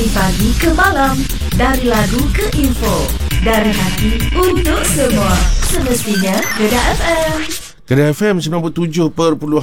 pagi ke malam, dari lagu ke info, dari hati untuk semua. Semestinya Kedah FM. Kedah FM 97.5.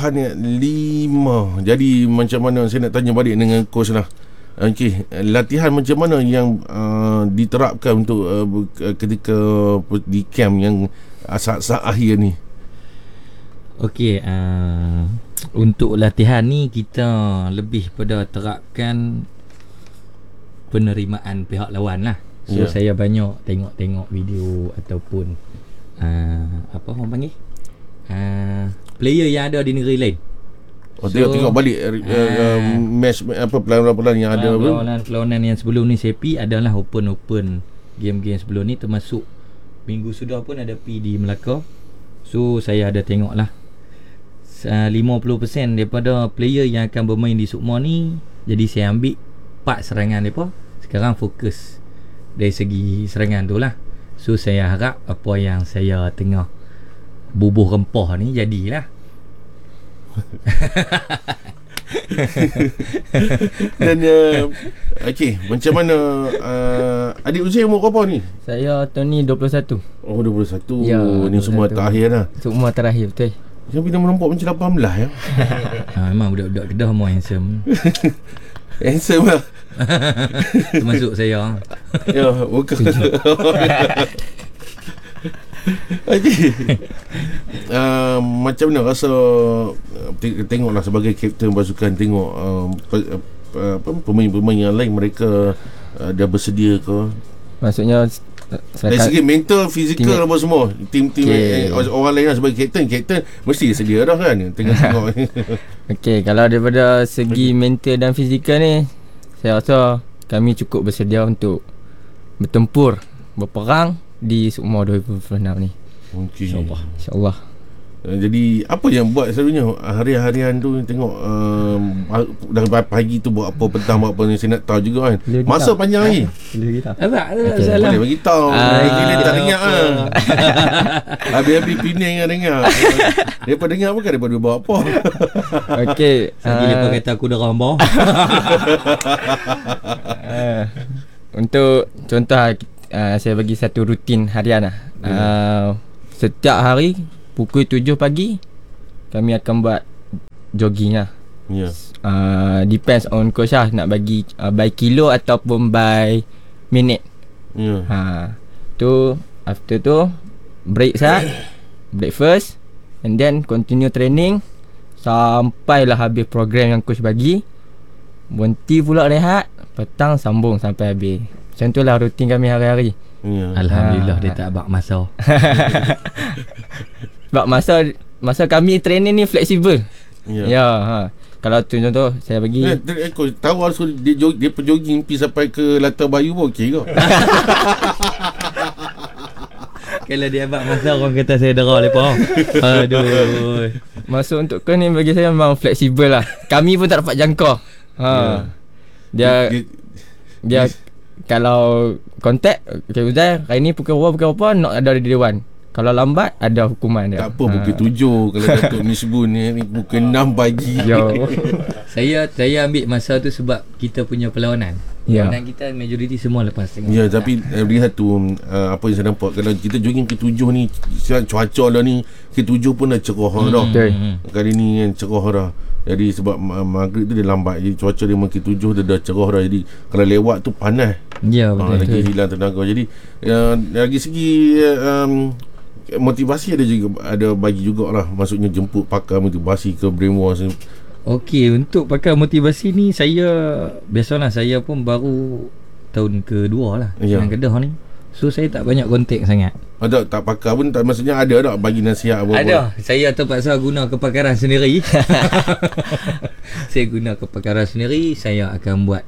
Jadi macam mana, saya nak tanya balik dengan coach lah. Okey, latihan macam mana yang diterapkan untuk ketika di camp yang saat-saat akhir ni? Okey, untuk latihan ni kita lebih pada terapkan penerimaan pihak lawan lah. So saya banyak tengok video ataupun apa orang panggil, player yang ada di negeri lain. Tengok balik match apa perlawanan yang ada, perlawanan yang sebelum ni saya pi adalah open game-game sebelum ni, termasuk minggu sudah pun ada pi di Melaka. So saya ada tengok lah 50% daripada player yang akan bermain di Sukma ni. Jadi saya ambil part serangan mereka. Sekarang fokus dari segi serangan tu lah. So saya harap apa yang saya tengah bubuh rempah ni jadilah. Dan okey, macam mana adik usia umur berapa ni? Saya tahun ni 21. Oh, 21. Ya, ni 21. semua terakhir lah. Semua terakhir, betul. Yang bila menampak macam 18 ya. Memang budak-budak Kedah more handsome. Handsome lah. Termasuk saya. Ya, bukan. Okey. Macam mana rasa tengoklah sebagai kapten pasukan, tengok pemain-pemain yang lain mereka dah bersedia ke? Maksudnya dari segi mental, fizikal apa semua. Tim-tim orang lain lah sebagai kapten mesti sedia dah kan. Tengok. Okey, kalau daripada segi mental dan fizikal ni, saya rasa kami cukup bersedia untuk bertempur, berperang di Sukma 2026 ni. Okey. InsyaAllah. Jadi apa yang buat selalunya harian-harian tu tengok dari pagi tu buat apa, petang buat apa ni, saya nak tahu juga kan. Masa panjang lagi. Boleh bagi tahu. Gila tak dengar ah. Habis-habis Penang kan dengar. Depa dengar bukan daripada buat apa. Okey, Lagi lepas kata aku dah rambah. untuk contoh, saya bagi satu rutin harian lah. Setiap hari pukul 7 pagi kami akan buat jogging lah. Depends on coach lah, nak bagi by kilo ataupun by minute. Tu after tu break breakfast, and then continue training sampailah habis program yang coach bagi. Berhenti pula rehat, petang sambung sampai habis. Macam tu lah rutin kami hari-hari. Alhamdulillah dia tak bak masa. Sebab masa kami training ni fleksibel. Kalau tu contoh saya bagi aku tahu harus dia jogging pergi sampai ke Latar Bayu pun okey ke? Kalau dia bak masa orang kata saya derah lepas. Aduh. Masa untuk kau ni bagi saya memang fleksibel lah. Kami pun tak dapat jangka. Dia kalau kontak, okay Uzai, hari ni pukul berapa nak ada di Dewan. Kalau lambat ada hukuman dia. Tak apa, pukul 7. Kalau Datuk Misbun ni pukul 6 pagi. Saya ambil masa tu sebab kita punya perlawanan. Perlawanan kita majoriti semua lepas tengah. Ya, tapi lihat tu apa yang saya nampak, kalau kita jogging ke 7 ni, cuaca dah ni ke 7 pun dah cerah dah. Kali ni kan cerah dah. Jadi sebab maghrib tu dia lambat, jadi cuaca dia makin 7 dia dah cerah dah. Jadi kalau lewat tu panas. Ya, betul. Lagi hilang tenaga. Jadi dari segi motivasi ada bagi jugalah. Maksudnya jemput pakar motivasi ke brainwash. Okey, untuk pakar motivasi ni biasalah saya pun baru tahun kedua lah dengan Kedah ni. So saya tak banyak kontak sangat. Ada tak pakar pun tak, maksudnya ada tak bagi nasihat apa-apa? Ada. Saya terpaksa guna kepakaran sendiri. Saya guna kepakaran sendiri. Saya akan buat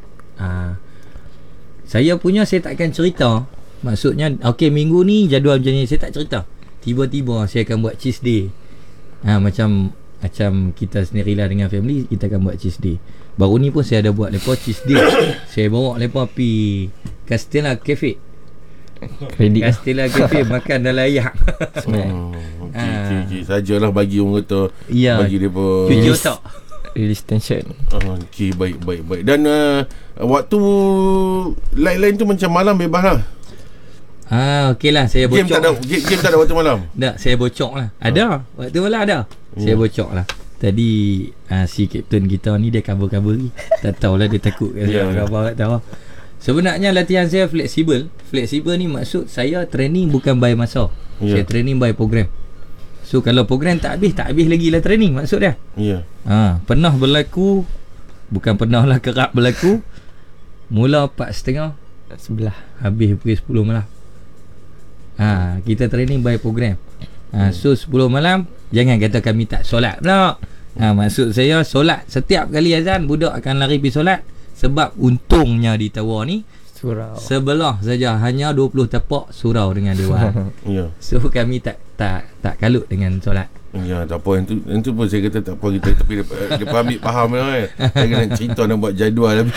saya punya, saya tak akan cerita. Maksudnya okey, minggu ni jadual macam ni, saya tak cerita. Tiba-tiba saya akan buat cheese day. Macam kita sendirilah dengan family, kita akan buat cheese day. Baru ni pun saya ada buat lepas cheese day. Saya bawa lepas pi Castella Cafe. Castella Cafe makan dalam ayak. Okey. Sajalah bagi orang kata, bagi depa cuci otak. release tension. Okey, baik. Dan waktu lain-lain tu macam malam bebas lah. Okey lah, saya bocok. Game tak ada waktu malam. Tak, saya bocok lah. Ada, waktu malam ada. Saya bocok lah. Tadi si kapten kita ni dia cover ni. Tak tahulah dia takut ke apa, tak tahu. Sebenarnya latihan saya fleksibel. Fleksibel ni maksud saya training bukan by masa. Saya training by program. So kalau program tak habis lagi lah training maksud dia. Pernah berlaku, bukan pernah lah, kerap berlaku. Mula 4:30 sebelah, habis pukul 10 malam. Kita training by program. So 10 malam jangan kata kami tak solat pula. Maksud saya solat setiap kali azan budak akan lari pergi solat. Sebab untungnya di Tawar ni surau sebelah saja hanya 20 tapak surau dengan dewan. So kami tak kalut dengan solat. Ya, tak apa. Itu pun saya kata tak apa kita. Tapi dia ambil faham kan. Saya kena cerita nak buat jadual lebih.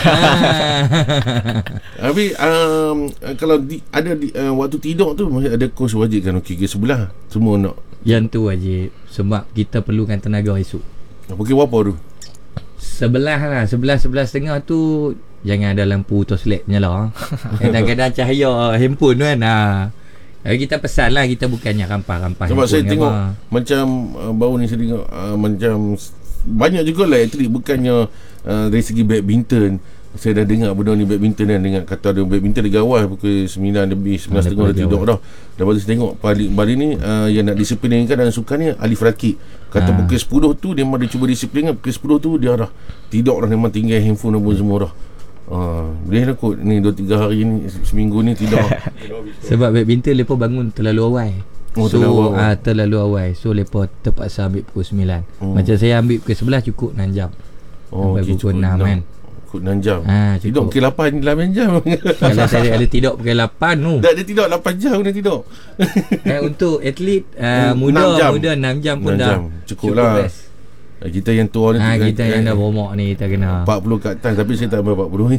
Tapi kalau ada waktu tidur tu ada kos wajib kan. Okey, ke sebelah semua nak. Yang tu wajib. Sebab kita perlukan tenaga esok. Pukul berapa tu? 11 lah. 11:30 tu jangan ada lampu torchlight nyala. Kadang-kadang cahaya handphone tu kan. Kita pesan lah, kita bukannya rampas-rampas. Sebab saya tengok macam baru ni saya tengok macam banyak jugalah atlet bukannya dari segi badminton. Saya dah dengar budak ni badminton kan, dengan kata ada badminton di gawai pukul 9 lebih 9:30 dah tidur dah. Dan baru saya tengok balik ni yang nak disiplinkan dalam sukan ni Alif Rakib. Kata pukul 10 tu dia memang dia cuba disiplinkan, pukul 10 tu dia dah tidur dah, memang tinggal handphone apa semua dah. Boleh lah kot ni 2-3 hari ni, seminggu ni tidak. Sebab badminton lepas bangun terlalu awal. Terlalu awal. So lepas terpaksa ambil pukul 9. Macam saya ambil pukul 11 cukup 6 jam. Sampai pukul 6 kan. Cukup 6 jam. Tidur pukul 8 jam. Kalau saya ada tidur pukul 8 tu. Tak ada tidur 8 jam dia tidur. Untuk atlet muda 6 jam pun dah cukup lah. Kita yang tua ni kita yang dah berumur ni kita kena 40 kat atas. Tapi saya tak sampai 40 ni.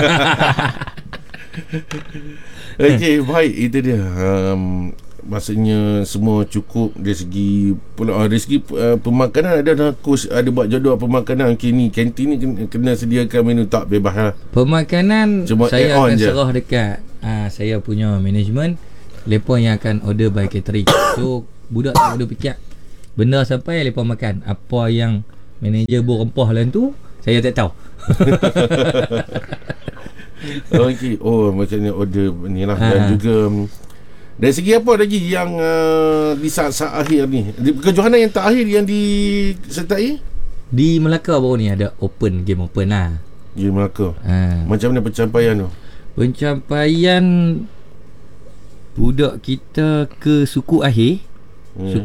Okey, baik. Itu dia. Maksudnya semua cukup dari segi pemakanan. Ada kos, ada buat jadual pemakanan. Ni kantin ni kena sediakan menu tak bebas lah. Pemakanan cuma saya akan serah dekat saya punya management. Lepas yang akan order by catering. So budak tak ada fikir benda sampai lepas makan. Apa yang manager buat rempah dalam tu saya tak tahu. Okey. Macam ni order ni lah. Dan juga dari segi apa lagi yang di saat-saat akhir ni, kejohanan yang terakhir yang disertai di Melaka baru ni ada game open lah di Melaka. Macam mana pencapaian tu? Pencapaian budak kita ke suku akhir.